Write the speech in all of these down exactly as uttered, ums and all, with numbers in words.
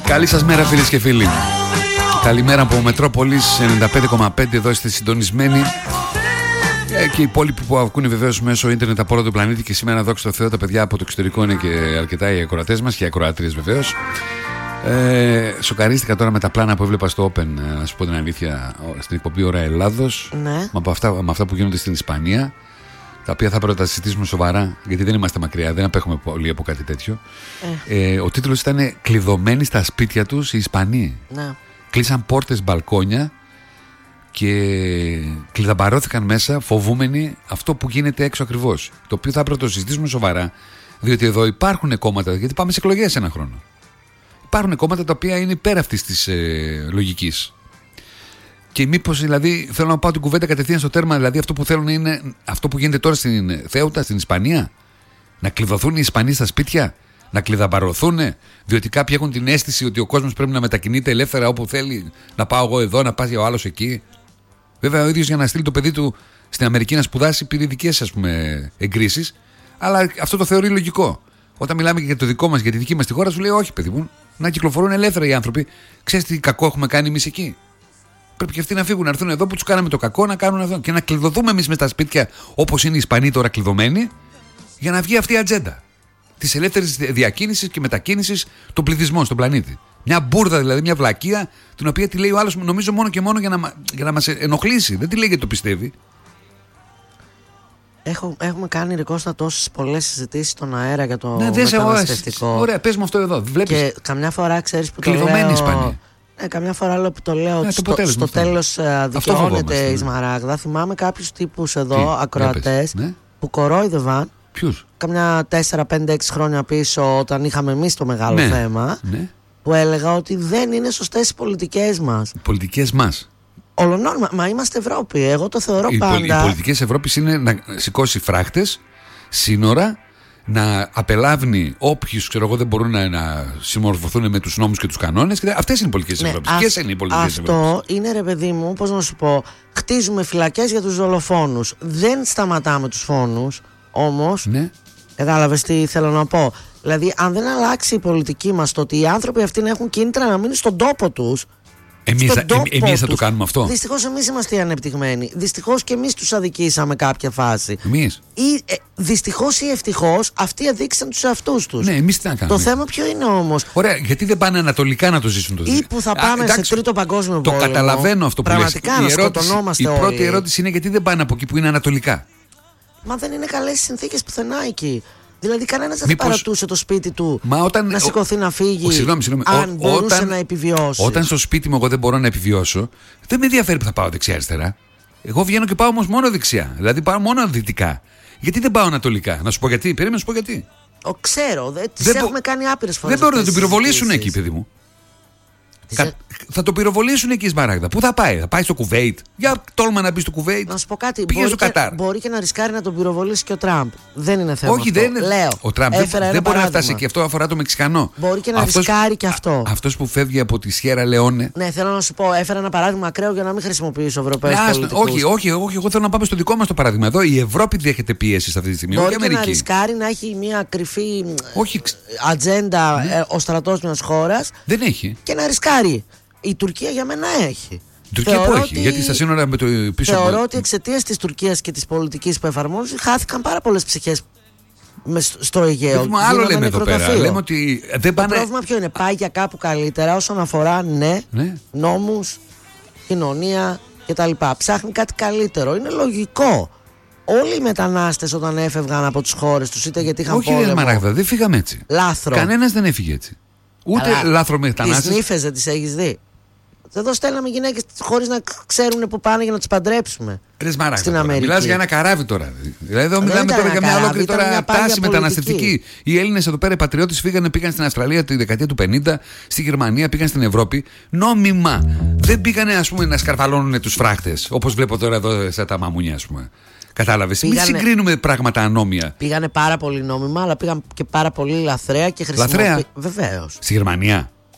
Καλή σας μέρα, φίλες και φίλοι. Καλημέρα από Μετρόπολης ενενήντα πέντε κόμμα πέντε. Εδώ είστε συντονισμένοι. Ε, και οι υπόλοιποι που ακούνε βεβαίως μέσω ίντερνετ από όλο τον πλανήτη. Και σήμερα, δόξα τω Θεώ, τα παιδιά από το εξωτερικό είναι και αρκετά οι ακροατές μας και οι ακροάτριες βεβαίως. Ε, σοκαρίστηκα τώρα με τα πλάνα που έβλεπα στο Open, να σου πω την αλήθεια, στην εκπομπή Ώρα Ελλάδος. Ναι. Με αυτά, με αυτά που γίνονται στην Ισπανία, τα οποία θα πρέπει να τα συζητήσουμε σοβαρά, γιατί δεν είμαστε μακριά, δεν απέχουμε πολύ από κάτι τέτοιο. Ε. Ε, ο τίτλος ήταν «Κλειδωμένοι στα σπίτια τους οι Ισπανοί». Ναι. Κλείσαν πόρτες, μπαλκόνια και κλειδαμπαρώθηκαν μέσα, φοβούμενοι αυτό που γίνεται έξω ακριβώς. Το οποίο θα πρέπει να το συζητήσουμε σοβαρά, διότι εδώ υπάρχουν κόμματα, γιατί πάμε σε εκλογές ένα χρόνο. Υπάρχουν κόμματα τα οποία είναι υπέρ αυτής της ε, λογικής. Και μήπως, δηλαδή, θέλω να πάω την κουβέντα κατευθείαν στο τέρμα, δηλαδή αυτό που θέλουν είναι αυτό που γίνεται τώρα στην Θέουτα, στην Ισπανία. Να κλειδωθούν οι Ισπανοί στα σπίτια, να κλειδαμπαρωθούν, διότι κάποιοι έχουν την αίσθηση ότι ο κόσμος πρέπει να μετακινείται ελεύθερα όπου θέλει. Να πάω εγώ εδώ, να πάει ο άλλος εκεί. Βέβαια, ο ίδιος για να στείλει το παιδί του στην Αμερική να σπουδάσει πήρε δικές, ας πούμε, εγκρίσεις, αλλά αυτό το θεωρεί λογικό. Όταν μιλάμε και για το δικό μας, για τη δική μας τη χώρα, σου λέει: όχι, παιδί μου, να κυκλοφορούν ελεύθερα οι άνθρωποι. Ξέρεις τι κακό έχουμε κάνει εμείς εκεί. Πρέπει και αυτοί να φύγουν, να έρθουν εδώ που τους κάναμε το κακό, να κάνουν αυτό. Και να κλειδωθούμε εμείς με τα σπίτια όπως είναι οι Ισπανοί τώρα κλειδωμένοι, για να βγει αυτή η ατζέντα της ελεύθερης διακίνησης και μετακίνησης των πληθυσμών στον πλανήτη. Μια μπουρδα δηλαδή, μια βλακεία, την οποία τη λέει ο άλλος, νομίζω μόνο και μόνο για να, για να μας ενοχλήσει. Δεν τη λέει γιατί το πιστεύει. Έχω, έχουμε κάνει ρεκόστα τόσες πολλές συζητήσεις στον αέρα για το ναι, μεταναστευτικό. Ωραία, πες μου αυτό εδώ. Βλέπεις. Και καμιά φορά ξέρεις που το λέω. Κλειδωμένη Ισπανία. Ναι, καμιά φορά λέω που το λέω. Ναι, στο στο τέλος δικαιώνεται η Σμαράγδα. Θυμάμαι κάποιους τύπους εδώ, ακροατές, ναι, που κορόιδευαν. Ποιους? Καμιά τέσσερα, πέντε, έξι χρόνια πίσω, όταν είχαμε εμείς το μεγάλο ναι, θέμα. Ναι. Που έλεγα ότι δεν είναι σωστές οι πολιτικές μας. Οι πολιτικές μας. Ολονόρμα, μα είμαστε Ευρώπη. Εγώ το θεωρώ οι, πάντα. Οι πολιτικές Ευρώπης είναι να σηκώσει φράχτες, σύνορα, να απελάβνει όποιους, ξέρω εγώ, δεν μπορούν να, να συμμορφωθούν με τους νόμους και τους κανόνες. Αυτές είναι οι πολιτικές ναι, Ευρώπης. Ποιες είναι οι πολιτικές αυτό Ευρώπης? Αυτό είναι, ρε παιδί μου, πώς να σου πω, χτίζουμε φυλακές για τους δολοφόνους. Δεν σταματάμε τους φόνους, όμως. Ναι. Κατάλαβες τι θέλω να πω? Δηλαδή, αν δεν αλλάξει η πολιτική μας, το ότι οι άνθρωποι αυτοί να έχουν κίνητρα να μείνουν στον τόπο τους. Εμείς θα, εμείς θα το κάνουμε αυτό. Δυστυχώς εμείς είμαστε οι ανεπτυγμένοι. Δυστυχώς και εμείς τους αδικήσαμε κάποια φάση. Εμείς. Ή, ε, δυστυχώς ή ευτυχώς αυτοί αδίκησαν τους εαυτούς τους. Ναι, εμείς τι να κάνουμε. Το θέμα ποιο είναι όμως? Ωραία, γιατί δεν πάνε ανατολικά να το ζήσουν το ή που θα πάμε Α, σε τρίτο παγκόσμιο πόλεμο. Το καταλαβαίνω αυτό που λες. Πραγματικά να σκοτωνόμαστε όλοι. Η πρώτη ερώτηση είναι γιατί δεν πάνε από εκεί που είναι ανατολικά. Μα δεν είναι καλές οι συνθήκες πουθενά εκεί. Δηλαδή, κανένας δεν Μήπως... παρατούσε το σπίτι του όταν... να σηκωθεί να φύγει. Ο, συγγνώμη, συγγνώμη. Αν ο, μπορούσε όταν... να επιβιώσει. Όταν στο σπίτι μου εγώ δεν μπορώ να επιβιώσω, δεν με ενδιαφέρει που θα πάω δεξιά-αριστερά. Εγώ βγαίνω και πάω όμως μόνο δεξιά. Δηλαδή, πάω μόνο δυτικά. Γιατί δεν πάω ανατολικά? Να σου πω γιατί. Περίμενα να σου πω γιατί. Ο, ξέρω, δε, τις έχουμε μπο... κάνει άπειρες φορές. Δεν μπορούν να τον πυροβολήσουν εκεί, παιδί μου. Κα... Θα το πυροβολήσουν εκεί η Σμαράγδα. Πού θα πάει? Θα πάει στο Κουβέιτ? Για τόλμα να μπει στο Κουβέιτ. Να σου πω κάτι. Πήγε στο και, Κατάρ. Μπορεί και να ρισκάρει να τον πυροβολήσει και ο Τραμπ. Δεν είναι θέμα. Όχι, αυτό. δεν είναι. Λέω. Ο Τραμπ δεν, δεν μπορεί να φτάσει εκεί. Αυτό αφορά το Μεξικανό. Μπορεί και να αυτός, ρισκάρει και αυτό. Αυτό που φεύγει από τη Σιέρα Λεόνε. Ναι, θέλω να σου πω. Έφερα ένα παράδειγμα ακραίο για να μην χρησιμοποιήσω Ευρωπαίους πολιτικούς. Όχι, όχι, όχι. Εγώ θέλω να πάμε στο δικό μας το παράδειγμα. Εδώ η Ευρώπη δέχεται πίεση αυτή τη στιγμή. Μπορεί και να ρισκάρει να έχει μια κρυφή ατζέντα ο στρατός μιας χώρας. Δεν έχει. Και να ρισκάρει. Η Τουρκία για μένα έχει. Η Τουρκία που έχει, ότι... γιατί στα σύνορα με το πίσω. Θεωρώ από... ότι εξαιτίας της Τουρκίας και της πολιτικής που εφαρμόζει χάθηκαν πάρα πολλές ψυχές στο Αιγαίο. Μα άλλο λέμε εδώ πέρα. Λέμε ότι δεν το πάνε... πρόβλημα ποιο είναι? Πάει για κάπου καλύτερα όσον αφορά ναι, ναι. νόμους, κοινωνία κτλ. Ψάχνει κάτι καλύτερο. Είναι λογικό. Όλοι οι μετανάστες όταν έφευγαν από τις χώρες τους, είτε γιατί είχαν Όχι, πόλεμο. Όχι, Μαράγδα, δεν φύγαμε έτσι. Λάθρο. Κανένας δεν έφυγε έτσι. Ούτε λάθρο μετανάστες. Τις νύφες δεν τις έχεις δει? Εδώ στέλναμε γυναίκες χωρίς να ξέρουν που πάνε για να τις παντρέψουμε. Ρε Σμαράγδα, στην Αμερική. Μιλάς για ένα καράβι τώρα. Δηλαδή εδώ μιλάμε τώρα για μια ολόκληρη τώρα τάση μεταναστευτική. Οι Έλληνες εδώ πέρα, οι πατριώτες, φύγανε, πήγαν στην Αυστραλία τη δεκαετία του πενήντα, στη Γερμανία, πήγαν στην Ευρώπη. Νόμιμα. Δεν πήγανε, ας πούμε, να σκαρφαλώνουν τους φράχτες. Όπως βλέπω τώρα εδώ στα τα μαμούνια, ας πούμε. Κατάλαβες. Μην συγκρίνουμε πράγματα ανώμια. Πήγανε πάρα πολύ νόμιμα, αλλά πήγαν και πάρα πολύ λαθρέα και χρησιμοποιήσαν. Λαθρέα. Βεβαίως. Στη Γερμανία.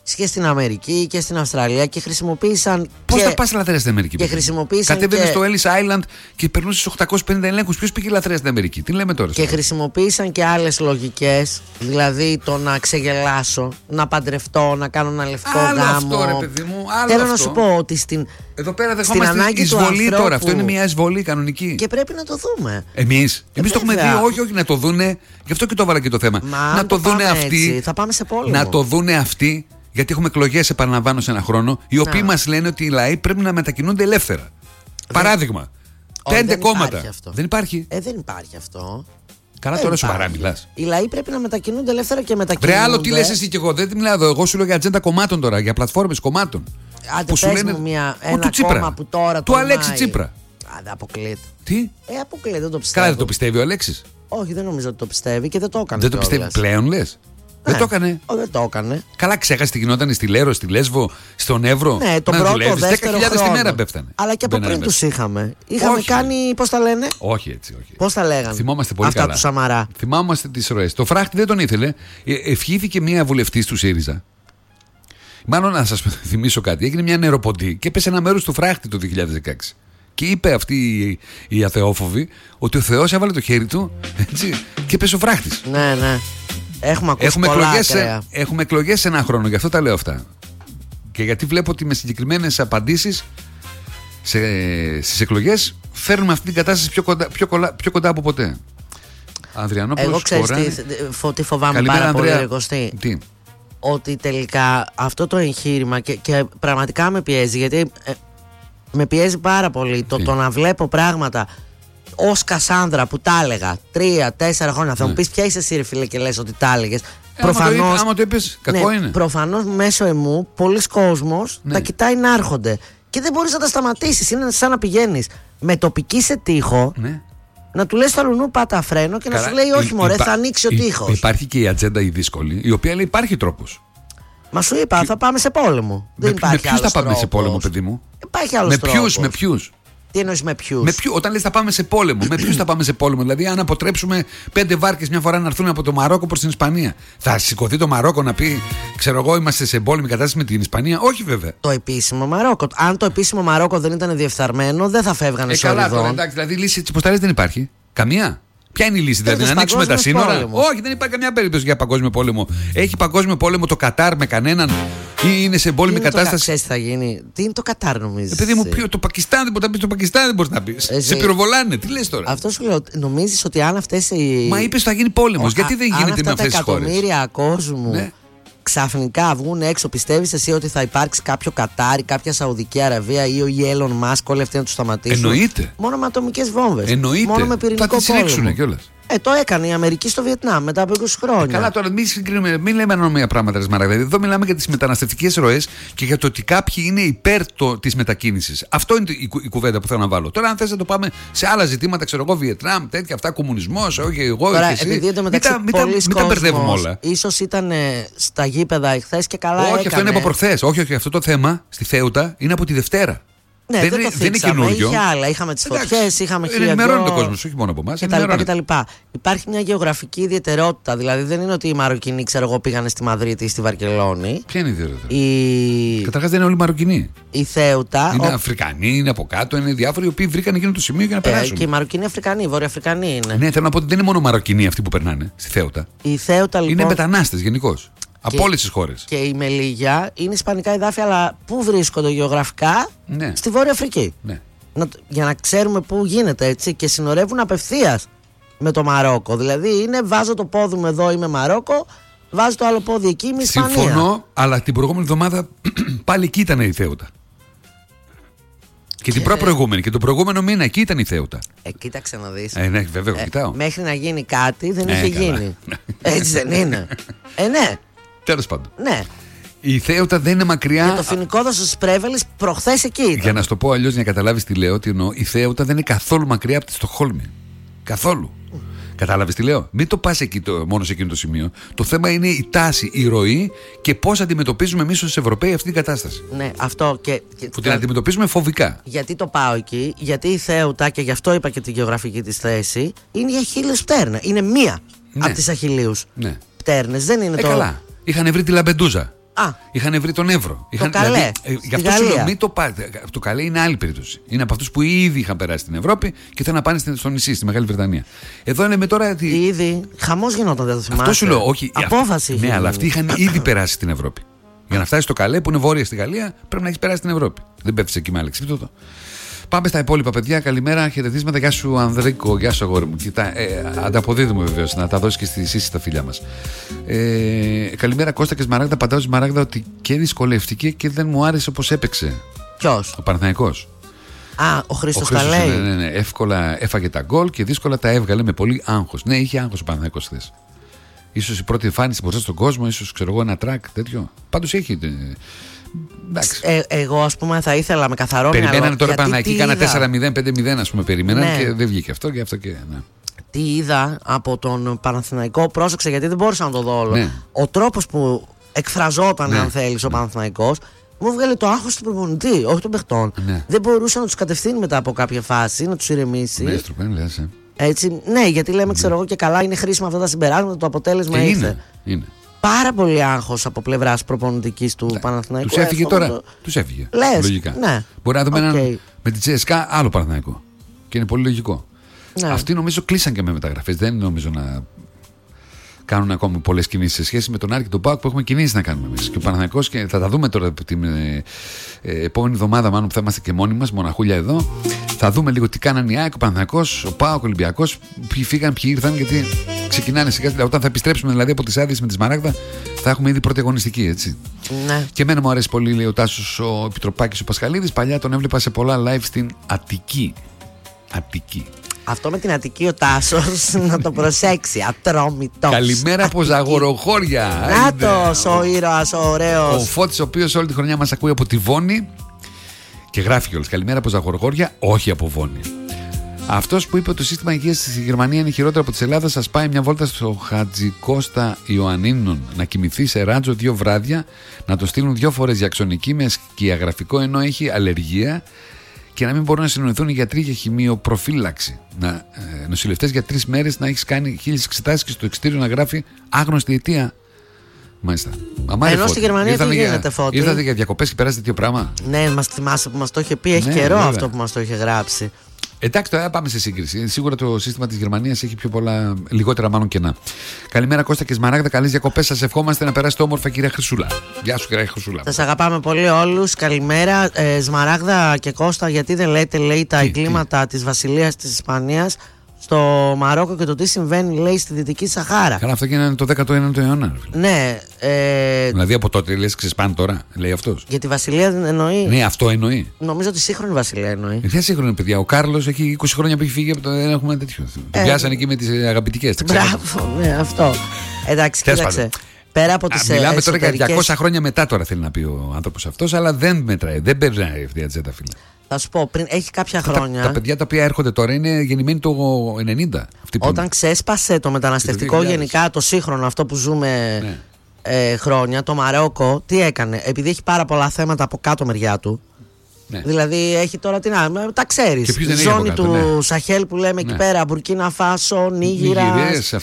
και στην Αμερική και στην Αυστραλία και χρησιμοποίησαν. Πώς θα πας λαθρέα στην Αμερική? Και χρησιμοποίησαν. Κατέβαινε και... στο Ellis Island και περνούσε οκτακόσιους πενήντα ελέγχους. Ποιος πήγε λαθρέα στην Αμερική? Τι λέμε τώρα? Και χρησιμοποίησαν και άλλες λογικές. Δηλαδή το να ξεγελάσω, να παντρευτώ, να κάνω ένα λευκό άλλο γάμο. Αυτό, ρε παιδί μου. Άλλο Θέλω αυτό. να σου πω ότι στην. Εδώ πέρα δεχόμαστε εισβολή τώρα. Αυτό είναι μια εισβολή κανονική. Και πρέπει να το δούμε. Εμείς. Εμείς το έχουμε δει. Όχι, όχι, να το δούνε. Γι' αυτό και το έβαλα και το θέμα. Μα να το, το δούνε αυτοί. Έτσι, θα πάμε σε πόλεμο. Να το δούνε αυτοί. Γιατί έχουμε εκλογές, επαναλαμβάνω, σε ένα χρόνο. Οι οποίοι μας λένε ότι οι λαοί πρέπει να μετακινούνται ελεύθερα. Δεν... Παράδειγμα. Όχι, πέντε δεν κόμματα. Υπάρχει αυτό. Δεν υπάρχει. Ε, δεν υπάρχει αυτό. Καλά, δεν τώρα υπάρχει. σοβαρά μιλάς. Οι λαοί πρέπει να μετακινούνται ελεύθερα και μετακινούνται. Βρε, άλλο τι λες εσύ και εγώ. Δεν μιλάω εδώ. Εγώ σου λέω για ατζέντα κομμάτων τώρα. Για πλατφόρμες κομμάτων. Άντε, που σου λένε. Μια, ένα του κόμμα που τώρα του Αλέξη Τσίπρα. Άντε, αποκλείται. Τι? Ε, αποκλείται, δεν το πιστεύω. Καλά, δεν το πιστεύει ο Αλέξης. Όχι, δεν νομίζω ότι το πιστεύει και δεν το έκανε. Δεν το πιστεύει πλέον, λες? Ναι. Δεν το έκανε. Όχι, δεν το έκανε. Καλά, ξέχασε τι γινόταν στη Λέρο, στη Λέσβο, στον Εύρο. Ναι, τον πρώτο, δεύτερο δέκα χιλιάδες τη μέρα πέφτανε. Αλλά και από πριν τους είχαμε. Είχαμε όχι. κάνει, πώς τα λένε? Όχι έτσι, όχι. Πώς τα λέγανε? Θυμόμαστε πολύ αυτά καλά. Του Σαμαρά. Θυμάμαστε τις ροές. Το Φράχτη δεν τον ήθελε. Ε, ευχήθηκε μία βουλευτής του ΣΥΡΙΖΑ. Μάλλον να σας θυμίσω κάτι. Έγινε μια νεροποντή και έπεσε ένα μέρος του Φράχτη το δύο χιλιάδες δεκαέξι. Και είπε αυτή η, η αθεόφοβη ότι ο Θεός έβαλε το χέρι του έτσι, και έπεσε ο Φράχτης. Ναι, ναι. Έχουμε ακούσει έχουμε πολλά εκλογές, ακραία. Έχουμε εκλογές σε ένα χρόνο, γι' αυτό τα λέω αυτά. Και γιατί βλέπω ότι με συγκεκριμένες απαντήσεις σε, στις εκλογές φέρνουμε αυτή την κατάσταση πιο κοντά, πιο κοντά, πιο κοντά από ποτέ. Ανδριανόπουλος, εγώ ξέρεις Κοράνη... τι, τι φοβάμαι Καλημέρα, πάρα Ανδρέα. πολύ, Κωστή. Τι? Ότι τελικά αυτό το εγχείρημα και, και πραγματικά με πιέζει, γιατί ε, με πιέζει πάρα πολύ το, το να βλέπω πράγματα ως Κασάνδρα που τα έλεγα τρία, τέσσερα χρόνια. Θα ναι. μου πεις ποια είσαι εσύ, ρε φίλε, και λες ότι τα έλεγες. Ε, προφανώς, άμα το είπες, κακό ναι, είναι. Προφανώς μέσω εμού πολλοί κόσμος ναι. τα κοιτάει να έρχονται και δεν μπορείς να τα σταματήσεις. Είναι σαν να πηγαίνεις με τοπική σε τοίχο. Ναι. Να του λες στο αλουνού πάτα φρένο και Καλά, να σου λέει όχι μωρέ, υπά... θα ανοίξει ο τοίχος. Υπάρχει και η ατζέντα η δύσκολη, η οποία λέει υπάρχει τρόπος. Μα σου είπα, θα πάμε σε πόλεμο. Με, Δεν υπάρχει με ποιους θα πάμε τρόπος. σε πόλεμο, παιδί μου? Υπάρχει άλλος με ποιους, με ποιους? Τι εννοείς με ποιους? Με ποιου, όταν λες θα πάμε σε πόλεμο, με ποιους θα πάμε σε πόλεμο? Δηλαδή, αν αποτρέψουμε πέντε βάρκες μια φορά να έρθουν από το Μαρόκο προς την Ισπανία, θα σηκωθεί το Μαρόκο να πει, ξέρω εγώ, είμαστε σε πόλεμη κατάσταση με την Ισπανία? Όχι, βέβαια. Το επίσημο Μαρόκο. Αν το επίσημο Μαρόκο δεν ήταν διεφθαρμένο, δεν θα φεύγανε ε, σε καλά, τώρα, εντάξει, δηλαδή λύση της υποσταρής δεν υπάρχει. Καμία. Ποια είναι η λύση, δηλαδή, να ανοίξουμε τα σύνορα? Πόλεμος. Όχι, δεν υπάρχει καμιά περίπτωση για παγκόσμιο πόλεμο. Έχει παγκόσμιο πόλεμο το Κατάρ με κανέναν ή είναι σε πόλεμη κατάσταση? Ξέρεις τι θα γίνει? Τι είναι το Κατάρ, νομίζεις? Επειδή μου πει το Πακιστάν δεν μπορεί να πει, το Πακιστάν δεν μπορεί να πει. Σε πυροβολάνε, τι λες τώρα? Αυτό σου λέω, νομίζεις ότι αν αυτές οι. Μα είπες θα γίνει πόλεμος, γιατί δεν γίνεται με αυτές τις χώρες? Αν αυτά τα εκατομμύρια κόσμου ναι. ξαφνικά βγουν έξω, πιστεύεις εσύ ότι θα υπάρξει κάποιο Κατάρι, κάποια Σαουδική Αραβία ή ο Elon Musk, όλοι αυτοί να τους σταματήσουν? Εννοείται. Μόνο με ατομικές βόμβες. Εννοείται. Μόνο με πυρηνικό πόλεμο. Θα τις ρίξουν κιόλας. Ε, το έκανε η Αμερική στο Βιετνάμ μετά από είκοσι χρόνια. Ε, καλά, τώρα μην συγκρίνουμε, μην λέμε ανομία πράγματα, ρε Μαράγδα. Εδώ μιλάμε για τις μεταναστευτικές ροές και για το ότι κάποιοι είναι υπέρ της μετακίνησης. Αυτό είναι η, η κουβέντα που θέλω να βάλω. Τώρα, αν θες να το πάμε σε άλλα ζητήματα, ξέρω εγώ, Βιετνάμ, τέτοια αυτά, κομμουνισμός, όχι εγώ, τώρα, όχι εσύ. επειδή εντωμεταξύ μην τα, μην τα μπερδεύουμε όλα. Ίσως ήταν στα γήπεδα εχθές και καλά. Όχι, έκανε. αυτό είναι από προχθές. Όχι, όχι, αυτό το θέμα στη Θέουτα είναι από τη Δευτέρα. Ναι, δεν, δεν, είναι, το δεν είναι καινούριο. Είχε άλλα. Είχαμε τις φωτιές, είχαμε χιλιάδες. Ενημερώνει τον κόσμο, όχι μόνο από εμάς. κτλ. Υπάρχει μια γεωγραφική ιδιαιτερότητα. Δηλαδή δεν είναι ότι οι Μαροκινοί, ξέρω εγώ, πήγανε στη Μαδρίτη ή στη Βαρκελόνη. Ποια είναι η ιδιαιτερότητα? Η... Καταρχάς δεν είναι όλοι Μαροκινοί. Η Θέουτα. Είναι ο... Αφρικανοί, είναι από κάτω, είναι διάφοροι οι οποίοι βρήκαν εκείνο το σημείο για να περάσουν. Ε, και οι Μαροκινοί Αφρικανοί, οι Βορειοαφρικανοί είναι. Ναι, θέλω να πω ότι δεν είναι μόνο Μαροκινοί αυτοί που περνάνε στη Θέουτα. Η Θέουτα λοιπόν. Είναι μετανάστες γενικώς. Από όλες τις χώρες. Και η Μελίγια είναι ισπανικά εδάφια, αλλά πού βρίσκονται γεωγραφικά? Ναι. Στη Βόρεια Αφρική. Ναι. Να, για να ξέρουμε πού γίνεται, έτσι. Και συνορεύουν απευθείας με το Μαρόκο. Δηλαδή είναι βάζω το πόδι μου εδώ, είμαι Μαρόκο, βάζω το άλλο πόδι εκεί, είμαι Ισπανία. Συμφωνώ, αλλά την προηγούμενη εβδομάδα πάλι εκεί ήταν η Θέουτα. Και, και την προ-προηγούμενη και τον προηγούμενο μήνα εκεί ήταν η Θέουτα. Ε, κοίταξε να δεις. Ε, ναι, βέβαια, ε, κοιτάω. Μέχρι να γίνει κάτι δεν ε, είχε καλά. γίνει. Έτσι δεν είναι? Ε, ναι. Τέλος πάντων. Ναι. Η Θέουτα δεν είναι μακριά. Και το φοινικόδασο της Πρέβελης προχθές εκεί ήταν. Για να σου το πω αλλιώς, για να καταλάβεις τι λέω, τι εννοώ, η Θέουτα δεν είναι καθόλου μακριά από τη Στοκχόλμη. Καθόλου. Mm. Κατάλαβες τι λέω? Μην το πας εκεί το, μόνο σε εκείνο το σημείο. Το θέμα είναι η τάση, η ροή και πώς αντιμετωπίζουμε εμείς ως Ευρωπαίοι αυτή την κατάσταση. Ναι, αυτό και. και που την αντιμετωπίζουμε φοβικά. Γιατί το πάω εκεί? Γιατί η Θέουτα, και γι' αυτό είπα και τη γεωγραφική της θέση, είναι για χίλιους πτέρνα. Είναι μία ναι. από τις αχιλίους ναι. πτέρνες. Δεν είναι ε, το. Καλά. Είχαν βρει τη Λαμπεντούζα. Α, είχαν βρει τον Εύρο. Το Καλέ. Δηλαδή, γι' αυτό σου λέω, μην το πάτε. Το Καλέ είναι άλλη περίπτωση. Είναι από αυτούς που ήδη είχαν περάσει στην Ευρώπη και θέλουν να πάνε στο νησί, στη Μεγάλη Βρετανία. Εδώ είναι με τώρα. Ήδη. Χαμός γινόταν, δεν το θυμάσαι. Αυτό σου λέω, όχι. Απόφαση. Ναι, αλλά αυτοί είχαν ήδη περάσει στην Ευρώπη. Για να φτάσει στο Καλέ που είναι βόρεια στη Γαλλία, πρέπει να έχει περάσει στην Ευρώπη. Δεν πέφτει εκεί με αλεξίπτωτο. Πάμε στα υπόλοιπα, παιδιά. Καλημέρα, χαιρετίσματα. Γεια σου, Ανδρίκο. Γεια σου, αγόρι μου. Κοίτα, ε, ανταποδίδουμε βεβαίω να τα δώσει και στη σύση τα φίλια μα. Ε, καλημέρα, Κώστα και Σμαράγδα. Παντάω Σμαράγδα ότι και δυσκολεύτηκε και δεν μου άρεσε όπως έπαιξε. Ποιος? Ο Παναθηναϊκός. Α, ο Χρήστος τα λέει. Ναι, ναι, ναι. Εύκολα έφαγε τα γκολ και δύσκολα τα έβγαλε με πολύ άγχος. Ναι, είχε άγχος ο Παναθηναϊκός χθες. Ίσως η πρώτη εμφάνιση μπροστά στον κόσμο, ίσως ξέρω εγώ ένα τρακ τέτοιο. Πάντως έχει. Ε, εγώ ας πούμε θα ήθελα με καθαρό μυαλό. Περιμένανε τώρα πάνω εκεί, κάνα τέσσερα μηδέν πέντε μηδέν ας πούμε περιμένανε, ναι. Και δεν βγήκε αυτό και αυτό και ναι. Τι είδα από τον Παναθηναϊκό, πρόσεξε γιατί δεν μπορούσα να το δω όλο. Ναι. Ο τρόπος που εκφραζόταν, ναι, αν θέλεις, ο ναι. Παναθηναϊκός μου βγάλε το άγχος του προπονητή, όχι των παιχτών. Ναι. Δεν μπορούσε να τους κατευθύνει μετά από κάποια φάση, να τους ηρεμήσει. Ναι, στροπέν, λες, ε. Έτσι, ναι, γιατί λέμε, ξέρω εγώ και καλά, είναι χρήσιμα αυτά τα συμπεράσματα, το αποτέλεσμα και ήρθε. Είναι, είναι. Πάρα πολύ άγχος από πλευράς προπονητικής του, ναι, Παναθηναϊκού. Τους έφυγε τώρα. Το... Τους έφυγε. Λες, λογικά. Ναι. Μπορεί να δούμε okay. έναν με τη Τσέσκα άλλο Παναθηναϊκό. Και είναι πολύ λογικό. Ναι. Αυτοί νομίζω κλείσαν και με μεταγραφές. Δεν νομίζω να κάνουν ακόμη πολλές κινήσεις σε σχέση με τον Άρη και τον ΠΑΟΚ που έχουμε κινήσεις να κάνουμε εμείς. Και ο Παναθηναϊκός, και θα τα δούμε τώρα την ε, ε, επόμενη εβδομάδα, μάλλον που θα είμαστε και μόνοι μας, μοναχούλια εδώ. Θα δούμε λίγο τι κάνανε οι ΑΕΚ, ο Παναθηναϊκός, ο ΠΑΟΚ, ο Ολυμπιακός, ποιοι φύγαν, ποιοι ήρθαν, γιατί ξεκινάνε σιγά σιγά. Όταν θα επιστρέψουμε δηλαδή από τις άδειες με τη Σμαράγδα, θα έχουμε ήδη πρώτη αγωνιστική, έτσι. Ναι. Και εμένα μου αρέσει πολύ, λέει ο Τάσος ο Επιτροπάκης ο Πασχαλίδης. Παλιά τον έβλεπα σε πολλά live στην Αττική. Αττική. Αυτό με την Αττική ο Τάσος να το προσέξει. Ατρόμητος. Καλημέρα από Ζαγοροχώρια. Νάτος ο ήρωας, ο ωραίος. Ο Φώτης, ο οποίος όλη τη χρονιά μας ακούει από τη Βόνη. Και γράφει κιόλας. Καλημέρα από Ζαγοροχώρια, όχι από Βόνη. Αυτός που είπε ότι το σύστημα υγείας στη Γερμανία είναι χειρότερο από της Ελλάδας, σας πάει μια βόλτα στο Χατζικώστα Ιωαννίνων να κοιμηθεί σε ράτζο δύο βράδια, να το στείλουν δύο φορές για αξονική με σκιαγραφικό ενώ έχει αλλεργία. Και να μην μπορούν να συνοηθούν οι γιατροί για χημειοπροφύλαξη. Να, ε, νοσηλευτές για τρεις μέρες να έχεις κάνει χίλιες εξετάσεις και στο εξωτερικό να γράφει άγνωστη αιτία. Μάλιστα. Ενώ στη Γερμανία τι γίνεται, Φώτη? Ήρθατε για διακοπές και περάσετε τέτοιο πράγμα. Ναι, μας θυμάσαι που μας το είχε πει, έχει ναι, καιρό βέβαια. Αυτό που μας το είχε γράψει. Εντάξει, τώρα πάμε σε σύγκριση. Σίγουρα το σύστημα της Γερμανίας έχει πιο πολλά, λιγότερα μάλλον κενά. Καλημέρα Κώστα και Σμαράγδα, καλές διακοπές. Σας ευχόμαστε να περάσετε όμορφα, κυρία Χρυσούλα. Γεια σου, κυρία Χρυσούλα. Σας αγαπάμε πολύ όλους. Καλημέρα. Ε, Σμαράγδα και Κώστα, γιατί δεν λέτε, λέει, τα τι, εγκλήματα τι? της Βασιλείας της Ισπανίας στο Μαρόκο και το τι συμβαίνει, λέει, στη Δυτική Σαχάρα. Καλά, αυτό είναι το δέκατο ένατο αιώνα. Ναι. Ε... Δηλαδή από τότε λες ξεσπάνε τώρα, λέει αυτός. Για τη Βασιλεία δεν εννοεί. Ναι, αυτό εννοεί. Νομίζω ότι σύγχρονη Βασιλεία εννοεί. Ε, ποια σύγχρονη, παιδιά. Ο Κάρλος έχει είκοσι χρόνια που έχει φύγει από το. Δεν έχουμε τέτοιο. Ε, το πιάσανε εκεί με τις αγαπητικές. Μπράβο, ναι, αυτό. Εντάξει, κοίταξε. Πέρα από τις. Μιλάμε εσωτερικές... τώρα για διακόσια χρόνια μετά, τώρα θέλει να πει ο άνθρωπος αυτός, αλλά δεν μετράει. Δεν περνάει αυτή η ατζέντα, φίλε. Θα σου πω, πριν, έχει κάποια χρόνια. Τα, τα παιδιά τα οποία έρχονται τώρα είναι γεννημένοι το ενενήντα. Όταν ξέσπασε το μεταναστευτικό το γενικά, το σύγχρονο αυτό που ζούμε ναι. ε, χρόνια, το Μαρόκο, τι έκανε? Επειδή έχει πάρα πολλά θέματα από κάτω μεριά του. Ναι. Δηλαδή έχει τώρα την άλλη, τα ξέρεις. Η ζώνη κάτω, του ναι. Σαχέλ που λέμε ναι. εκεί πέρα, Μπουρκίνα Φάσο, Νίγηρας,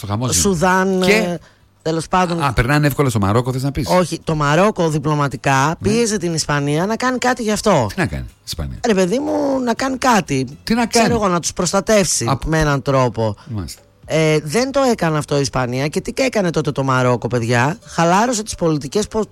Σουδάν. Και... Τέλος πάντων. Α, περνάνε εύκολα στο Μαρόκο, θες να πεις? Όχι, το Μαρόκο διπλωματικά ναι. πίεζε την Ισπανία να κάνει κάτι γι' αυτό. Τι να κάνει η Ισπανία? Ρε παιδί μου, να κάνει κάτι. Τι να κάνει? Ξέρω εγώ, να τους προστατεύσει Α, με έναν τρόπο. Ε, δεν το έκανε αυτό η Ισπανία. Και τι έκανε τότε το Μαρόκο, παιδιά? Χαλάρωσε τις πολιτικές πο...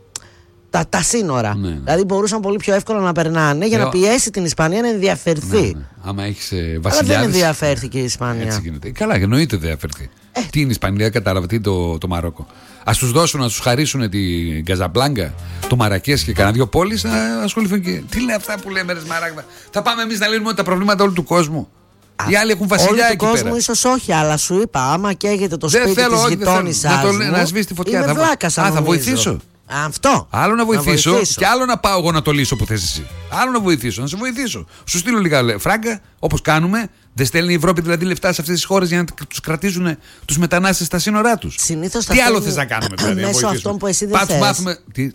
τα, τα σύνορα. Ναι. Δηλαδή μπορούσαν πολύ πιο εύκολα να περνάνε για ε, να πιέσει την Ισπανία να ενδιαφερθεί. Ναι, ναι. Άμα έχεις ε, βασιλιάδες. Αλλά δεν ενδιαφέρθηκε η Ισπανία. Έτσι γίνεται. Καλά, εννοείται ενδιαφέρθηκε. Ε. Τι είναι η Ισπανία, κατάλαβε, τι το, το Μαρόκο. Ας τους δώσουν, να τους χαρίσουν την Καζαμπλάνκα, το Μαρακές και κανένα δύο πόλεις, να ασχοληθούν και. Τι λέει αυτά που λέμε, ρε Σμαράγδα? Θα πάμε εμείς να λύνουμε τα προβλήματα όλου του κόσμου. Α, οι άλλοι έχουν βασιλιά εκεί πέρα. Όλου του κόσμου ίσως όχι, αλλά σου είπα, άμα καίγεται το σπίτι της γειτόνισσάς μου, να σβήσει τη φωτιά. Είμαι βλάκας, α, θα βοηθήσω. Αυτό. Άλλο να βοηθήσω, να βοηθήσω και άλλο να πάω εγώ να το λύσω που θες εσύ. Άλλο να βοηθήσω, να σε βοηθήσω. Σου στείλω λίγα φράγκα, όπως κάνουμε. Δεν στέλνει η Ευρώπη δηλαδή λεφτά σε αυτές τις χώρες για να τους κρατήσουν τους μετανάστες στα σύνορά τους. Συνήθως τι άλλο θες να κάνουμε, δηλαδή? Μέσω αυτών που εσύ δεν θες. Μάθουμε. Τι, τι?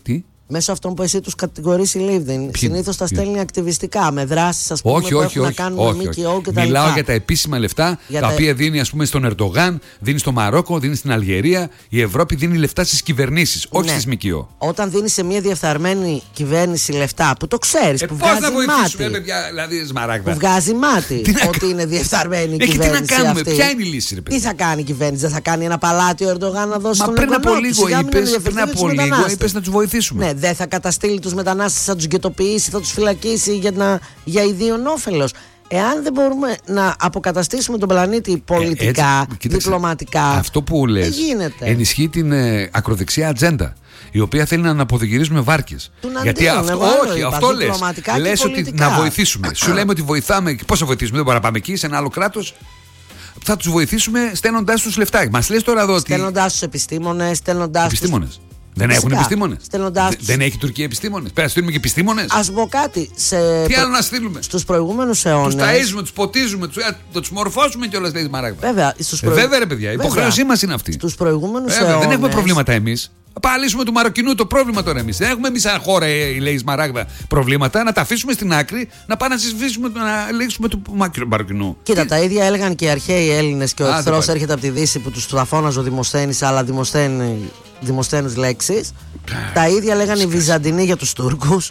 μέσω αυτών που εσύ τους κατηγορείς η Λίβδιν, συνήθως τα στέλνει ακτιβιστικά, με δράσεις ας πούμε όχι, που όχι, έχουν όχι, να κάνουν όχι, με όχι. ΜΚΟ και τα Μιλάω λοιπά. για τα επίσημα λεφτά για τα, τα οποία δίνει ας πούμε στον Ερντογάν, δίνει στο Μαρόκο, δίνει στην Αλγερία. Η Ευρώπη δίνει λεφτά στις κυβερνήσεις, όχι ναι. στις ΜΚΟ. Όταν δίνει σε μια διεφθαρμένη κυβέρνηση λεφτά που το ξέρεις, ε, που πώς βγάζει να βοηθήσουμε, μάτι, παιδιά, δηλαδή Σμαράγδα. που βγάζει μάτι ότι είναι διεφθαρμένη η ε, κυβέρνηση. Τι να κάνουμε, αυτή. ποια είναι η λύση, ρε παιδί. Τι θα κάνει η κυβέρνηση, δεν θα κάνει ένα παλάτι ο Ερντογάν να δώσει Μα στον πριν εγγονό από του, λίγο σιγά μην είπες, ενδιαφερθεί πριν για τους από λίγο μετανάστες. είπες να τους βοηθήσουμε. Ναι, δεν θα καταστήλει τους μετανάστες, θα τους γκαιτοποιήσει, θα τους φυλακίσει για, να, για ιδίον όφελος. Εάν δεν μπορούμε να αποκαταστήσουμε τον πλανήτη πολιτικά, ε, έτσι, κοίταξε, διπλωματικά, αυτό που λες ενισχύει την ε, ακροδεξιά ατζέντα, η οποία θέλει να αναποδογυρίζουμε βάρκες. Γιατί αυτό, όχι, είπα, αυτό λες. Λες ότι να βοηθήσουμε. Σου λέμε ότι βοηθάμε. Πώς θα βοηθήσουμε, δεν μπορούμε να πάμε εκεί, σε ένα άλλο κράτος. Θα τους βοηθήσουμε στέλνοντάς τους λεφτά. Μας λες τώρα εδώ ότι. Στέλνοντάς τους επιστήμονες, στέλνοντάς τους. Επιστήμονες. Δεν έχουν επιστήμονες. Δε, δεν έχει η Τουρκία επιστήμονες. Πρέπει να στείλουμε και επιστήμονες. Ας πω κάτι. Σε Τι άλλο να στείλουμε. Στους προηγούμενους αιώνες. Τους ταΐζουμε, τους ποτίζουμε, τους, τους μορφώσουμε κιόλας, λέει η Σμαράγδα. Βέβαια. Στους προ... ε, βέβαια, ρε παιδιά. Η υποχρέωσή μας είναι αυτή. Στους προηγούμενους βέβαια, αιώνες. Δεν έχουμε προβλήματα εμείς. Θα λύσουμε του Μαροκινού το πρόβλημα τώρα εμείς. Δεν έχουμε εμείς σαν χώρα, λέει η Σμαράγδα, προβλήματα. Να τα αφήσουμε στην άκρη, να πάμε να συζητήσουμε, να λύσουμε του Μαροκινού. Κοίτα, τα ίδια έλεγαν και οι αρχαίοι Έλληνες και ο εχθρός έρχεται από τη Δύση που τους τα φώναζε ο Δημοσθένης, αλλά δημοσθένες λέξεις. Τα ίδια λέγανε οι Βυζαντινοί για τους Τούρκους.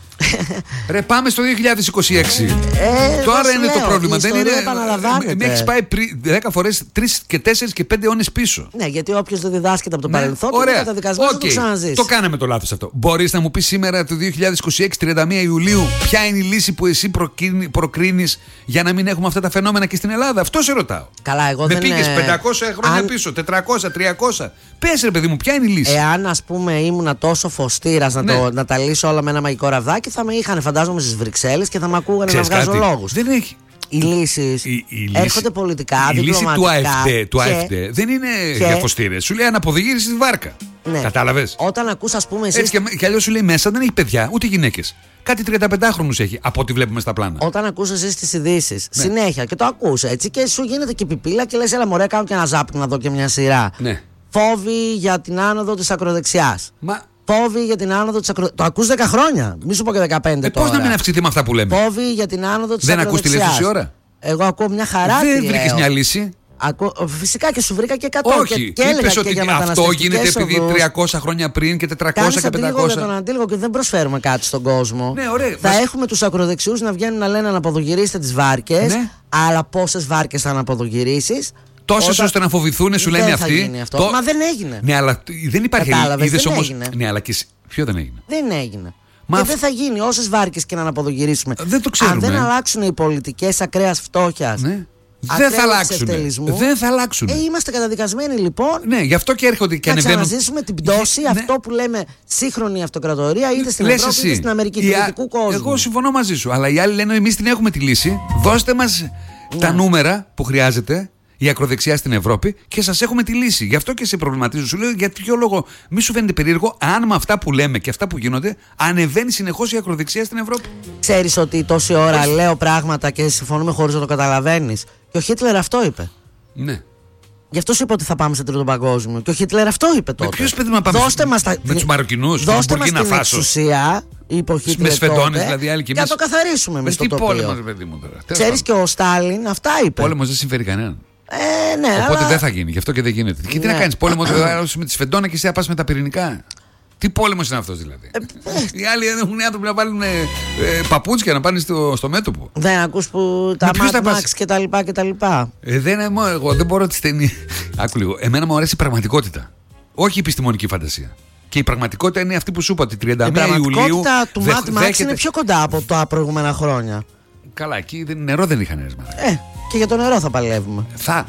Ρε, πάμε στο δύο χιλιάδες είκοσι έξι. Ε, Τώρα είναι λέω, το πρόβλημα. Δεν είναι. Με έχει πάει δέκα φορές, τρεις και τέσσερις και πέντε αιώνες πίσω. Ναι, γιατί όποιος δεν διδάσκεται από το ναι, παρελθόν, είναι καταδικασμένο okay. να το ξαναζήσει. Το κάναμε το λάθος αυτό. Μπορείς να μου πεις σήμερα το δύο χιλιάδες είκοσι έξι, τριάντα μία Ιουλίου, ποια είναι η λύση που εσύ προκρίνεις για να μην έχουμε αυτά τα φαινόμενα και στην Ελλάδα? Αυτό σε ρωτάω. Καλά, εγώ με δεν πήγες πεντακόσια χρόνια αν... πίσω, τετρακόσια, τριακόσια. Πες ρε παιδί μου, ποια είναι η λύση? Εάν ας πούμε ήμουν τόσο φωστήρας να, ναι. να τα λύσω όλα με ένα μαγικό ραβδάκι, θα με είχαν φαντάζομαι στις Βρυξέλλες και θα με ακούγανε να βγάζω λόγους. Δεν έχει. Οι λύσεις η, η έρχονται πολιτικά, η διπλωματικά. Η λύση του ΑΕΦΤΕ δεν είναι και... για φωστήρες. Σου λέει αναποδογύριση στη βάρκα. Ναι. Κατάλαβες? Όταν ακούς, ας πούμε, εσείς... Έτσι και, και αλλιώς σου λέει μέσα δεν έχει παιδιά, ούτε γυναίκες. Κάτι τριανταπεντάχρονους έχει, από ό,τι βλέπουμε στα πλάνα. Όταν ακούς εσείς τις ειδήσεις, ναι. συνέχεια και το ακούς έτσι και σου γίνεται και πιπίλα και λες, έλα μωρέ, κάνω και ένα ζάπινγκ να δω και μια σειρά. Ναι. Φόβοι για την άνοδο της ακροδεξιάς. Μα... Φόβοι για την άνοδο της ακροδεξιάς. Το ακούς δέκα χρόνια. Μη σου πω και δεκαπέντε. Ε, πώς να μην αυξηθεί με αυτά που λέμε? Φόβοι για την άνοδο της δεν ακροδεξιάς. Δεν ακούς τη λες τόση ώρα? Εγώ ακούω μια χαρά. Δεν βρήκες μια λύση? Ακού... Φυσικά και σου βρήκα και εκατό. Όχι, και, και είπες ότι και αυτό γίνεται επειδή οδούς. τριακόσια χρόνια πριν και τετρακόσια και πεντακόσια. Κάνεις για τον αντίλογο και δεν προσφέρουμε κάτι στον κόσμο. Ναι, ωραία. Θα μας... έχουμε τους ακροδεξιούς να βγαίνουν να λένε να αποδογυρίσετε τις βάρκες. Ναι. Αλλά πόσες βάρκες θα αναποδογυρίσεις? Τόσες όταν... ώστε να φοβηθούν, σου λένε αυτοί. Γίνει αυτό. Το... Μα δεν έγινε. Ναι, αλλά δεν υπάρχει. Κατάλαβες, δεν όμως... έγινε. Ναι, αλλά και... Ποιο δεν έγινε? Δεν έγινε. Μα και αυ... δεν θα γίνει όσες βάρκες και να αναποδογυρίσουμε. Δεν το ξέρουμε. Αν δεν αλλάξουν οι πολιτικές ακραίας φτώχειας. Ναι. Δεν θα αλλάξουν. Δεν θα αλλάξουν. Ε, είμαστε καταδικασμένοι λοιπόν. Ναι, γι' αυτό και έρχονται και ανεβαίνουν. Να ξαναζήσουμε την πτώση, ναι. αυτό που λέμε σύγχρονη αυτοκρατορία, είτε στην Λες Ευρώπη εσύ. είτε στην Αμερική, του δυτικού κόσμου. Εγώ συμφωνώ μαζί σου. Αλλά οι άλλοι λένε εμείς την έχουμε τη λύση. Δώστε μας ναι. τα νούμερα που χρειάζεται η ακροδεξιά στην Ευρώπη και σας έχουμε τη λύση. Γι' αυτό και σε προβληματίζω. Σου λέω για ποιο λόγο μη σου φαίνεται περίεργο αν με αυτά που λέμε και αυτά που γίνονται ανεβαίνει συνεχώς η ακροδεξιά στην Ευρώπη. Ξέρεις ότι τόση ώρα Όχι. λέω πράγματα και συμφωνούμε χωρίς να το καταλαβαίνεις. Και ο Χίτλερ αυτό είπε. Ναι. Γι' αυτό σου είπα ότι θα πάμε σε τρίτο παγκόσμιο. Και ο Χίτλερ αυτό είπε τότε. Με ποιους παιδί να πάμε? Δώστε μας τα... Με τους Μαροκινούς, δώστε μας την εξουσία, είπε ο Χίτλερ. Με σφεντώνες δηλαδή, άλλοι και εμείς. Για να το καθαρίσουμε εμείς το τοπίο. Πόλεμος, παιδί μου τώρα. Ξέρεις και ο Στάλιν αυτά είπε. Πόλεμος δεν συμφέρει κανέναν. Ε, ναι, Οπότε αλλά... δεν θα γίνει, γι' αυτό και δεν γίνεται. Και τι ναι. να κάνεις, πόλεμο με τη σφεντόνα και εσύ να πας με τα πυρηνικά? Τι πόλεμος είναι αυτός δηλαδή? Ε, Οι άλλοι έχουν άνθρωποι να βάλουν ε, ε, παπούτσια να πάνε στο, στο μέτωπο. Δεν ακούς που τα Mad Max και τα λοιπά και τα λοιπά. Ε, δεν, εγώ δεν μπορώ τη στενή. Άκου λίγο. Εμένα μου αρέσει η πραγματικότητα. Όχι η επιστημονική φαντασία. Και η πραγματικότητα είναι αυτή που σου είπα, ότι τριάντα μία Ιουλίου. Η πραγματικότητα του Mad Max δέχεται... είναι πιο κοντά από τα προηγούμενα χρόνια. Καλά, εκεί νερό δεν είχαν έσμα. Ε, και για το νερό θα παλεύουμε. Θα.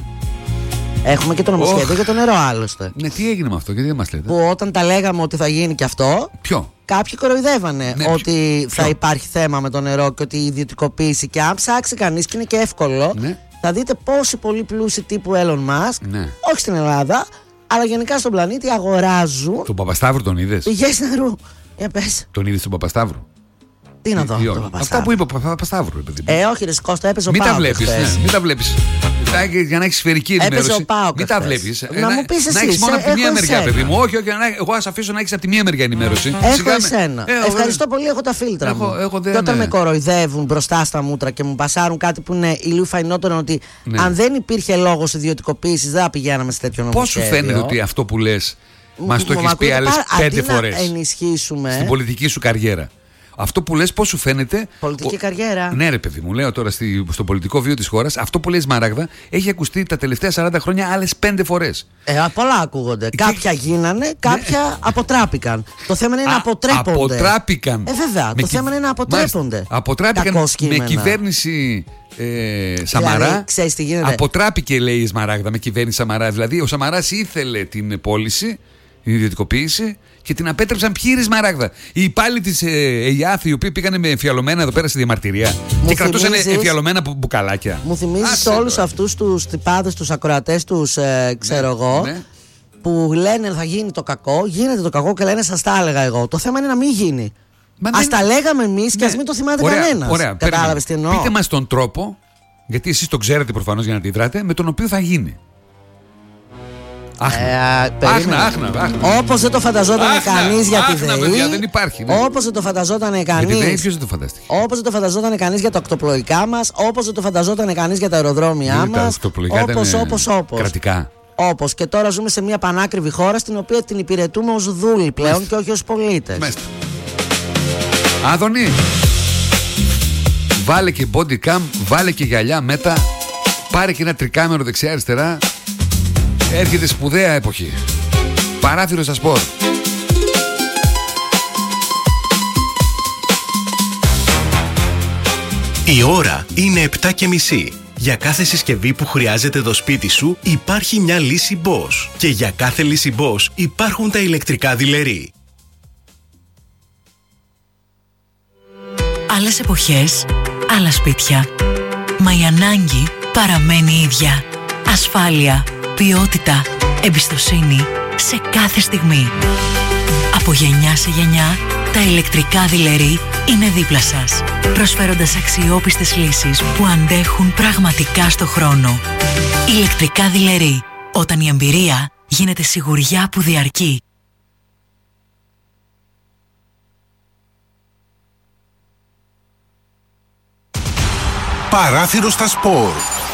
Έχουμε και το νομοσχέδιο oh. για το νερό άλλωστε. Ναι, τι έγινε με αυτό, γιατί δεν μας λέτε? Που όταν τα λέγαμε ότι θα γίνει και αυτό. Ποιο? Κάποιοι κοροϊδεύανε ναι, ότι ποιο? θα υπάρχει θέμα με το νερό και ότι η ιδιωτικοποίηση. Και αν ψάξει κανείς, και είναι και εύκολο, ναι. θα δείτε πόσοι πολύ πλούσιοι τύπου Elon Musk, ναι. όχι στην Ελλάδα, αλλά γενικά στον πλανήτη αγοράζουν. Τον Παπασταύρου τον είδες? Πηγές νερού. Για πες. Τον είδες τον Παπασταύρου? Τι να δω. Αυτά που είπε ο Παπασταύρου. Ε, όχι, ρε Κώστα, έπαιζε ο Μην Πάοκ. τα βλέπεις, ναι, μην τα βλέπεις. για να έχει σφαιρική ενημέρωση. Μην τα βλέπει. Να μου πει εσύ. Να έχει μόνο από τη μία μεριά, παιδί μου. Όχι, όχι, εγώ α αφήσω να έχει από τη μία μεριά ενημέρωση. Έχω εσένα. Ευχαριστώ πολύ, έχω τα φίλτρα μου. Και όταν με κοροϊδεύουν μπροστά στα μούτρα και μου πασάρουν κάτι που είναι ηλίου φαϊνότερο, ότι αν δεν υπήρχε λόγο ιδιωτικοποίηση δεν θα πηγαίναμε σε τέτοιο νομοσχέδιο. Πώς σου φαίνεται ότι αυτό που λες μας το έχεις πει άλλες πέντε φορές στην πολιτική σου καριέρα? Αυτό που λες πώς σου φαίνεται? Πολιτική ο... καριέρα. Ναι, ρε παιδί μου, λέω τώρα στη... στο πολιτικό βίο της χώρας. Αυτό που λες, Μαράγδα, έχει ακουστεί τα τελευταία σαράντα χρόνια άλλες πέντε φορές. Ε, πολλά ακούγονται. Και... Κάποια γίνανε, κάποια ναι. αποτράπηκαν. Το θέμα είναι να αποτρέπονται. Αποτράπηκαν. Ε, βέβαια. Με το κι... θέμα είναι να αποτρέπονται. Μάλιστα. Αποτράπηκαν με κυβέρνηση. Ε, Σαμαρά. Δηλαδή, ξέρεις τι γίνεται. Αποτράπηκε, λέει η Σμαράγδα, με κυβέρνηση Σαμαρά. Δηλαδή, ο Σαμαράς ήθελε την πώληση, την ιδιωτικοποίηση και την απέτρεψαν ποιοι, η Σμαράγδα? Οι υπάλληλοι της ε, ΕΙΑΘ, οι οποίοι πήγανε με εμφιαλωμένα εδώ πέρα στη διαμαρτυρία μου και κρατούσαν εμφιαλωμένα μπουκαλάκια. Μου θυμίζεις όλους αυτούς τους τυπάδες, τους ακροατές τους, ε, ξέρω ναι, εγώ, ναι. που λένε θα γίνει το κακό, γίνεται το κακό και λένε σας τα έλεγα εγώ. Το θέμα είναι να μην γίνει. Ας δεν... τα λέγαμε εμείς και ναι. ας μην το θυμάται κανένας. Κατάλαβες τι εννοώ? Πείτε μας τον τρόπο, γιατί εσείς το ξέρετε προφανώς για να αντιδράτε, με τον οποίο θα γίνει. Άχνα, ε, άχνα, άχνα, άχνα. Όπως δεν το φανταζόταν κανείς για τη ΔΕΗ. Παιδιά, δεν υπάρχει, ναι. Όπως δεν το φανταζόταν κανείς. Ποιος δεν το φαντάστηκε? Όπως δεν το φανταζόταν κανείς για τα ακτοπλοϊκά μας. Όπως δεν το φανταζόταν κανείς για τα αεροδρόμια μας. Όπως, όπως, όπως. Κρατικά. Όπως και τώρα ζούμε σε μια πανάκριβη χώρα στην οποία την υπηρετούμε ως δούλοι πλέον Μέστα. Και όχι ως πολίτες. Μέστα. Άδωνη, βάλε και body cam, βάλε και γυαλιά μέτα, πάρε και ένα τρικάμερο δεξιά-αριστερά. Έρχεται σπουδαία εποχή. Παράθυρο στα σπορ. Η ώρα είναι επτά και μισή. Για κάθε συσκευή που χρειάζεται το σπίτι σου υπάρχει μια λύση Bosch. Και για κάθε λύση Bosch υπάρχουν τα ηλεκτρικά δειλερί. Άλλες εποχές, άλλα σπίτια. Μα η ανάγκη παραμένει ίδια. Ασφάλεια, ποιότητα, εμπιστοσύνη σε κάθε στιγμή. Από γενιά σε γενιά, τα ηλεκτρικά δειλερί είναι δίπλα σας, προσφέροντας αξιόπιστες λύσεις που αντέχουν πραγματικά στο χρόνο. Ηλεκτρικά δειλερί, όταν η εμπειρία γίνεται σιγουριά που διαρκεί. Παράθυρο στα σπορ.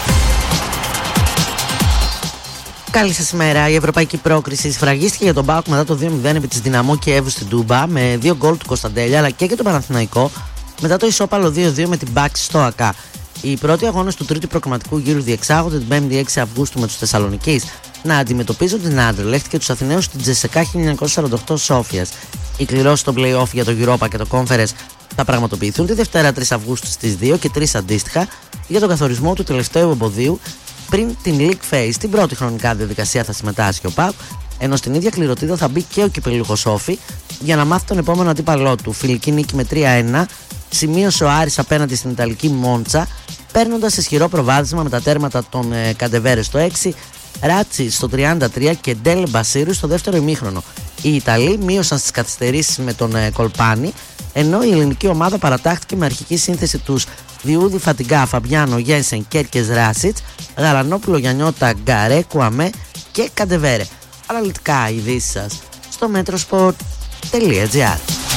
Καλή σας ημέρα. Η ευρωπαϊκή πρόκριση σφραγίστηκε για τον ΠΑΟΚ μετά το δύο μηδέν επί της Δυναμό Κιέβου στην Τούμπα με δύο γκολ του Κωνσταντέλια αλλά και για τον Παναθηναϊκό μετά το ισόπαλο δύο δύο με την Μπάξη στο ΑΚΑ. Οι πρώτοι αγώνες του τρίτου προκριματικού γύρου διεξάγονται την πέμπτη έξι Αυγούστου με τους Θεσσαλονικείς να αντιμετωπίζουν την Άντερλεχτ και τους Αθηναίους στην Τζεσεκά χίλια εννιακόσια σαράντα οκτώ Σόφιας. Οι κληρώσεις των play-off για το Europa και το Conference θα πραγματοποιηθούν τη Δευτέρα τρεις Αυγούστου στις δύο και τρεις αντίστοιχα για τον καθορισμό του τελευταίου εμποδίου πριν την League Phase. Στην πρώτη χρονικά διαδικασία θα συμμετάσχει ο ΠΑΟΚ, ενώ στην ίδια κληροτίδα θα μπει και ο κυπελούχος Όφη για να μάθει τον επόμενο αντίπαλό του. Φιλική νίκη με τρία ένα σημείωσε ο Άρης απέναντι στην Ιταλική Μόντσα, παίρνοντας ισχυρό προβάδισμα με τα τέρματα των ε, Καντεβέρε στο έξι, Ράτσι στο τριάντα τρία και Ντέλ Μπασίρου στο δεύτερο ημίχρονο. Οι Ιταλοί μείωσαν στις καθυστερήσεις με τον ε, Κολπάνη, ενώ η ελληνική ομάδα παρατάχθηκε με αρχική σύνθεση τους Διούδη Φατιγκά, Φαμπιάνο, Γένσεν, Κέρκες, Ράσιτς, Γαλανόπουλο, Γιαννιώτα, Γκαρέ, Κουαμέ και Καντεβέρε. Αναλυτικά ειδήσεις σας στο metrosport τελεία gr.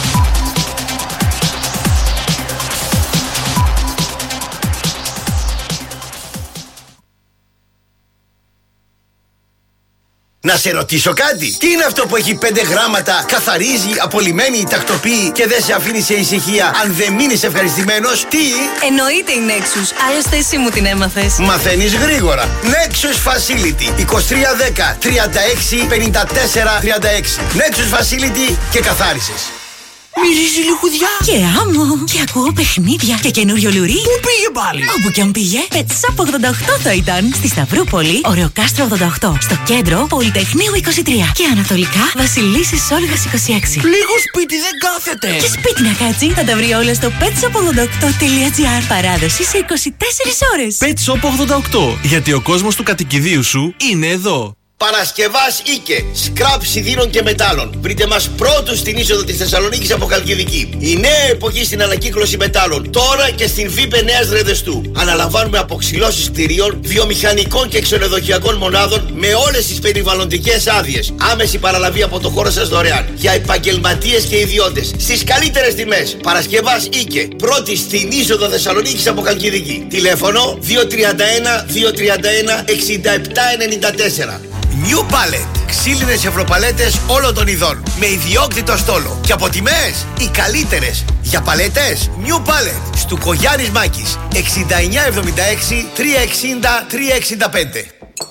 Να σε ρωτήσω κάτι. Τι είναι αυτό που έχει πέντε γράμματα, καθαρίζει, απολυμμένει, τακτοποιεί και δεν σε αφήνει σε ησυχία αν δεν μείνεις ευχαριστημένος? Τι? Εννοείται η Nexus. Άλλωστε εσύ μου την έμαθες. Μαθαίνεις γρήγορα. Nexus Facility είκοσι τρία δέκα τριάντα έξι πενήντα τέσσερα τριάντα έξι. Nexus Facility και καθάρισες. Μυρίζει λιχουδιά και άμμο και ακούω παιχνίδια και καινούριο λουρί. Πού πήγε πάλι? Όπου κι αν πήγε, Πετσάπ ογδόντα οκτώ θα ήταν. Στη Σταυρούπολη, Ωρεοκάστρο ογδόντα οκτώ. Στο κέντρο, Πολυτεχνείου είκοσι τρία. Και ανατολικά, Βασιλίσσης Όλγας είκοσι έξι. Λίγο σπίτι δεν κάθεται. Και σπίτι να κάτσει, θα τα βρει όλα στο πετσάπ ογδόντα οκτώ τελεία gr. Παράδοση σε είκοσι τέσσερις ώρες. Πετσάπ ογδόντα οκτώ. Γιατί ο κόσμος του κατοικιδίου σου είναι εδώ. Παρασκευάς Ίκε, σκραπ σιδήρων και μετάλλων. Βρείτε μας πρώτους στην είσοδο της Θεσσαλονίκης από Χαλκιδική. Η νέα εποχή στην ανακύκλωση μετάλλων. Τώρα και στην ΒΥΠΕ Νέας Ρεδεστού. Αναλαμβάνουμε αποξυλώσεις κτηρίων, βιομηχανικών και ξενοδοχειακών μονάδων με όλες τις περιβαλλοντικές άδειες. Άμεση παραλαβή από το χώρο σας δωρεάν. Για επαγγελματίες και ιδιώτες. Στις καλύτερες τιμές. Παρασκευάς Ίκε. Πρώτη στην είσοδο Θεσσαλονίκης από Χαλκιδική. Τηλέφωνο δύο τρία ένα δύο τρία ένα εξήντα επτά ενενήντα τέσσερα. New Palette. Ξύλινες ευρωπαλέτες όλων των ειδών. Με ιδιόκτητο στόλο. Και από τιμές οι καλύτερες. Για παλέτες New Palette. Στου Κογιάννης Μάκης. εξήντα εννιά εβδομήντα έξι τριακόσια εξήντα τριακόσια εξήντα πέντε.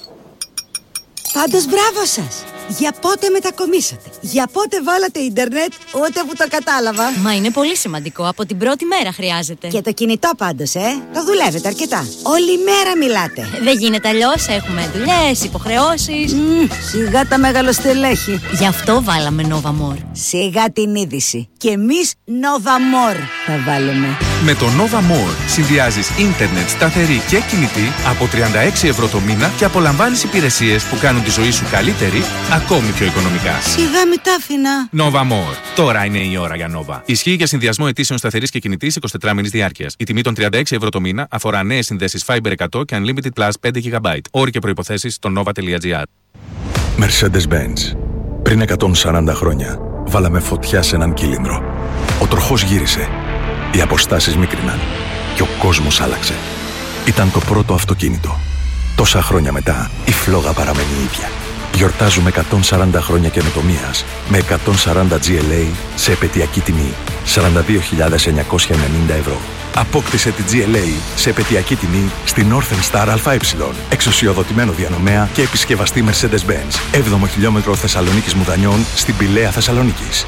Πάντως μπράβο σας. Για πότε μετακομίσατε? Για πότε βάλατε ίντερνετ? Ούτε που το κατάλαβα. Μα είναι πολύ σημαντικό. Από την πρώτη μέρα χρειάζεται. Και το κινητό πάντως, ε. Το δουλεύετε αρκετά. Όλη μέρα μιλάτε. Δεν γίνεται αλλιώς. Έχουμε δουλειές, υποχρεώσεις. Mm, σιγά τα μεγαλοστελέχη. Γι' αυτό βάλαμε Nova More. Σιγά την είδηση. Και εμείς Nova More θα βάλουμε. Με το Nova More συνδυάζεις ίντερνετ σταθερή και κινητή από τριάντα έξι ευρώ το μήνα και απολαμβάνεις υπηρεσίες που κάνουν τη ζωή σου καλύτερη, ακόμη πιο οικονομικά. Σιγά μη τα άφηνα. Nova More. Τώρα είναι η ώρα για Nova. Ισχύει για συνδυασμό αιτήσεων σταθερής και κινητής εικοσιτετράμηνης διάρκειας. Η τιμή των τριάντα έξι ευρώ το μήνα αφορά νέες συνδέσεις Fiber εκατό και Unlimited Plus πέντε γιγαμπάιτ. Όροι και προϋποθέσεις στο nova τελεία gr. Mercedes-Benz. Πριν εκατόν σαράντα χρόνια βάλαμε φωτιά σε έναν κύλινδρο. Ο τροχός γύρισε. Οι αποστάσεις μίκριναν. Και ο κόσμος άλλαξε. Ήταν το πρώτο αυτοκίνητο. Τόσα χρόνια μετά η φλόγα παραμένει ίδια. Γιορτάζουμε εκατόν σαράντα χρόνια καινοτομίας με εκατόν σαράντα τζι ελ έι σε επαιτειακή τιμή σαράντα δύο χιλιάδες εννιακόσια ενενήντα ευρώ. Απόκτησε τη τζι ελ έι σε επαιτειακή τιμή στη Northern Star ΑΕ, εξουσιοδοτημένο διανομέα και επισκευαστή Mercedes-Benz. έβδομο χιλιόμετρο Θεσσαλονίκης Μουδανιών στην Πηλαία Θεσσαλονίκης.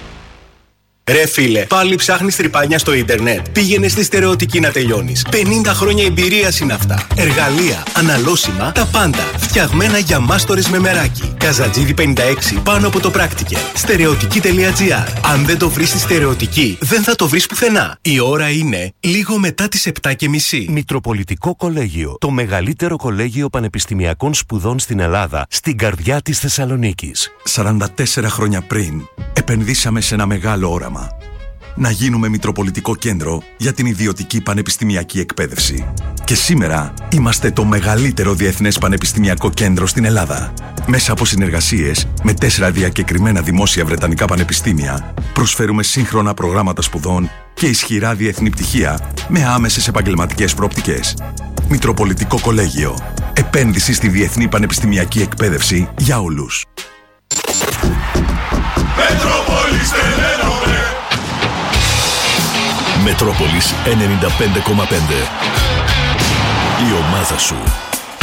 Ρε φίλε, πάλι ψάχνεις τρυπάνια στο ίντερνετ? Πήγαινε στη Στερεωτική να τελειώνεις. πενήντα χρόνια εμπειρίας είναι αυτά. Εργαλεία, αναλώσιμα, τα πάντα. Φτιαγμένα για μάστορες με μεράκι. Καζατζίδι πενήντα έξι πάνω από το πράκτικε. Στερεωτική τελεία gr. Αν δεν το βρεις στη Στερεωτική, δεν θα το βρεις πουθενά. Η ώρα είναι λίγο μετά τις επτά και μισή. Μητροπολιτικό Κολέγιο. Το μεγαλύτερο κολέγιο πανεπιστημιακών σπουδών στην Ελλάδα, στην καρδιά της Θεσσαλονίκης. σαράντα τέσσερα χρόνια πριν, επενδύσαμε σε ένα μεγάλο όραμα. Να γίνουμε Μητροπολιτικό Κέντρο για την ιδιωτική πανεπιστημιακή εκπαίδευση. Και σήμερα είμαστε το μεγαλύτερο διεθνές πανεπιστημιακό κέντρο στην Ελλάδα. Μέσα από συνεργασίες με τέσσερα διακεκριμένα δημόσια βρετανικά πανεπιστήμια, προσφέρουμε σύγχρονα προγράμματα σπουδών και ισχυρά διεθνή πτυχία με άμεσες επαγγελματικές προοπτικές. Μητροπολιτικό Κολέγιο. Επένδυση στη διεθνή πανεπιστημιακή εκπαίδευση για όλους. Μετρόπολης ενενήντα πέντε κόμμα πέντε. Η ομάδα σου.